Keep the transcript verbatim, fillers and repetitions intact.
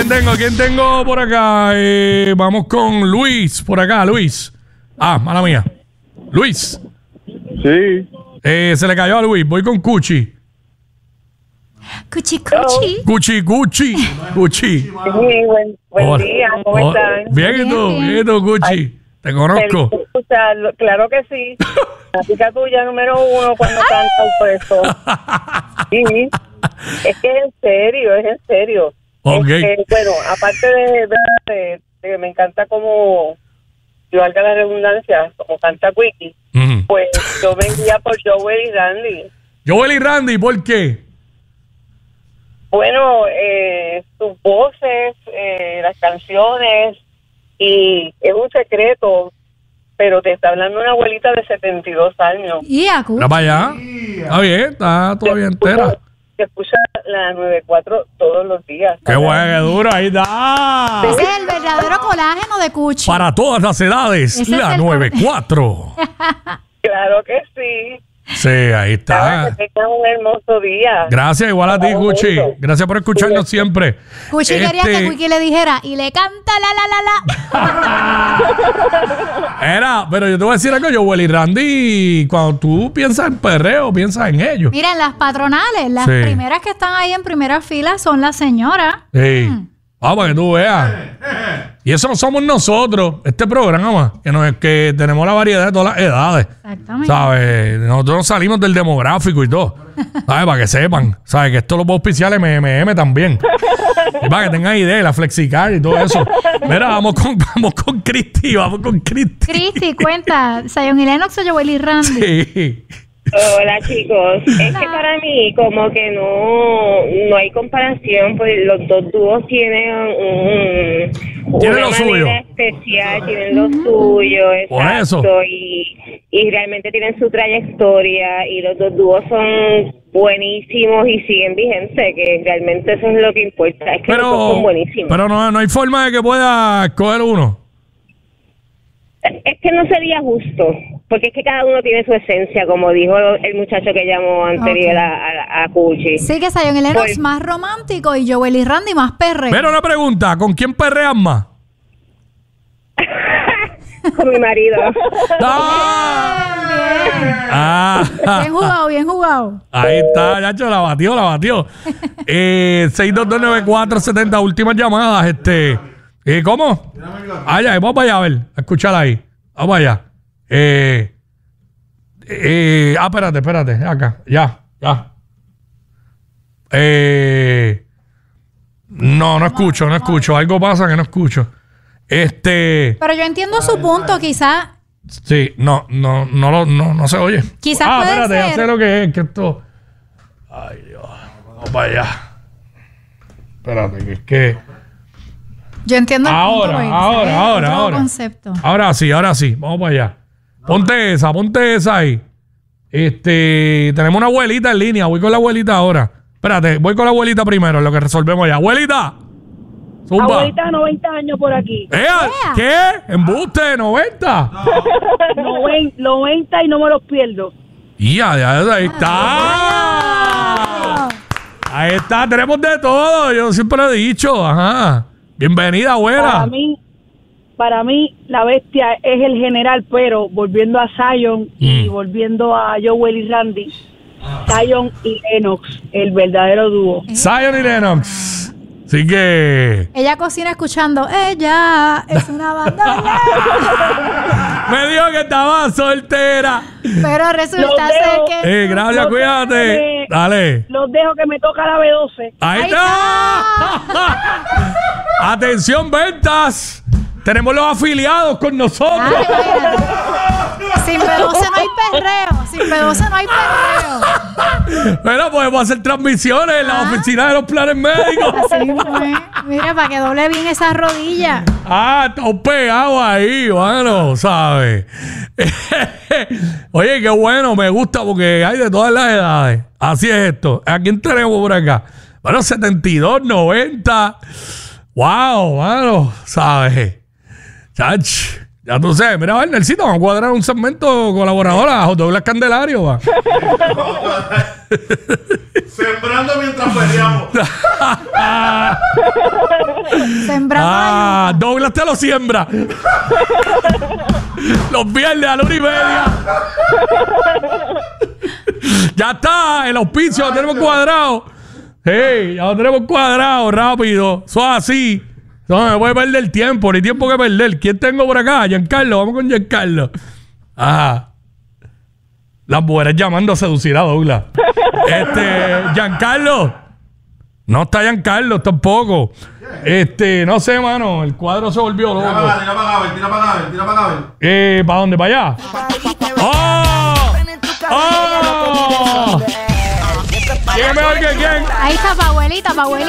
tengo? ¿Quién tengo por acá? Eh, vamos con Luis, por acá, Luis. Ah, mala mía. Luis. Sí. Eh, se le cayó a Luis. Voy con Cuchi. Cuchi, cuchi. Cuchi, Cuchi. Cuchi. Sí, buen, buen Hola. día, ¿cómo Hola. están? Bien, ¿y tú? Bien, Bien, ¿y tú, Cuchi? Te conozco. Feliz de escucharlo. Claro que sí. La pica tuya número uno cuando canta por eso. Sí. Es que es en serio, es en serio. Ok. Este, bueno, aparte de, de, de- de que me encanta como, yo valga la redundancia, como canta Wiki, Ujú. pues yo venía por Joel y Randy. Joel y Randy, ¿por qué? Bueno, eh, sus voces, eh, las canciones, y es un secreto, pero te está hablando una abuelita de setenta y dos años. Y a Cuchi. Mira para allá. Está bien, está todavía entera. Que escucha la noventa y cuatro todos los días. Qué bueno, qué duro, ahí está. Ese es el verdadero colágeno de Cuchi. Para todas las edades, Ese la es el- noventa y cuatro. Claro que sí. Sí, ahí Claro, está. que tengan un hermoso día. Gracias, igual a ti, Cuchi. Gracias por escucharnos siempre. Cuchi quería Este, que Wiki le dijera y le canta la la la la. Era, pero yo te voy a decir algo, Joel y Randy, cuando tú piensas en perreo, piensas en ellos. Mira, en las patronales, las Sí. primeras que están ahí en primera fila son las señoras. Sí. Mm. Vamos, para que tú veas. Y eso no somos nosotros, este programa, que, no es que tenemos la variedad de todas las edades. Exactamente. ¿Sabes? Nosotros nos salimos del demográfico y todo. ¿Sabes? Para que sepan. ¿Sabes? Que esto lo puedo auspiciar M M M también. Y para que tengan idea, la FlexiCard y todo eso. Mira, vamos con, vamos con Cristi, vamos con Cristi. Cristi, cuenta, Zion y Lennox o Joel y Randy. Sí. Hola chicos, es que para mí como que no no hay comparación, pues los dos dúos tienen un, Tienen una lo manera suyo. especial, tienen lo suyo, Por exacto, eso. y, y realmente tienen su trayectoria y los dos dúos son buenísimos y siguen vigentes, que realmente eso es lo que importa, es que los dos Pero, son buenísimos. pero no, no hay forma de que pueda escoger uno. Es que no sería justo, porque es que cada uno tiene su esencia, como dijo el muchacho que llamó anterior Ok. a, a, a Cuchi. Sí, que Zion y Lennox Pues- más romántico y Joel y Randy más perreo. Pero una pregunta, ¿con quién perreas más? Con mi marido. ¡Ah! Ah, Bien jugado, bien jugado. ahí está, Yacho, la batió, la batió. Eh, seis dos dos nueve cuatro siete cero, últimas llamadas. Este, eh, ¿Cómo? Ah, ya, vamos para allá a ver, a escuchar ahí. Vamos allá. Eh, eh, ah, espérate, espérate, acá, ya, ya. Eh, no, no escucho, no escucho. Algo pasa que no escucho. Este, Pero yo entiendo su punto, quizás. sí, no, no, no, lo- no, no se oye. Quizás ah, puede espérate, ya ser. sé lo que es, que esto. Ay, Dios, vamos para allá. Espérate, que es que. Yo entiendo el Ahora, punto. porque ahora, quizás es ahora, otro ahora. concepto. Ahora sí, ahora sí, vamos para allá. Ponte esa, ponte esa ahí. Este, tenemos una abuelita en línea, voy con la abuelita ahora. Espérate, voy con la abuelita primero, en lo que resolvemos ya. Abuelita. Zumba. Abuelita, noventa años por aquí. ¡Eh! ¿Qué? ¿Embuste? ¿noventa? Noven- noventa y no me los pierdo. Ya, ya, ahí está. Ahí está, tenemos de todo. Yo siempre lo he dicho. Ajá. Bienvenida, Para abuela. mí, para mí, la bestia es el general, pero volviendo a Zion y Mm. volviendo a Joel y Randy, Zion y Lennox, el verdadero dúo. Zion y Lennox. Así que Ella cocina escuchando, ella es una bandolera. me dijo que estaba soltera. Pero resulta Los ser dejo. que... Eh, gracias, No te- cuídate. Dale. Los dejo que me toca la B doce. Ahí Ahí está. Atención, ventas. Tenemos los afiliados con nosotros. Ay, imagínate. Sin B doce no hay perreo. Sin B doce no hay perreo. Bueno, podemos hacer transmisiones en la Ah. oficina de los planes médicos. Así fue. Mira, para que doble bien esa rodilla. Ah, estamos pegados ahí, bueno, ¿sabes? Oye, qué bueno, me gusta porque hay de todas las edades. Así es esto. ¿A quién tenemos por acá? Bueno, setenta y dos, noventa. Wow, bueno, ¿sabes? Chach, ya tú sabes. Mira, a ver, Nelsito, vamos a cuadrar un segmento colaborador a Douglas Candelario, va. Sembrando mientras peleamos. Sembrando Ah, Douglas te lo siembra. Los viernes a la una y media. Ya está, el auspicio lo tenemos cuadrado. Hey, ya lo tenemos cuadrado, rápido. Eso es así. No me puede perder tiempo, ni tiempo que perder. ¿Quién tengo por acá? Giancarlo, vamos con Giancarlo. Ajá. Las mujeres llamando a seducir a Douglas. Este, Giancarlo. No está Giancarlo tampoco. Este, no sé, mano. El cuadro se volvió loco. Tira para acá, tira para acá, tira para acá, tira para acá. Eh, ¿para dónde? ¿Para allá? ¡Oh! ¡Oh! ¿Quién es mejor que quién? Ahí está, pa' abuelita, pa' abuelita.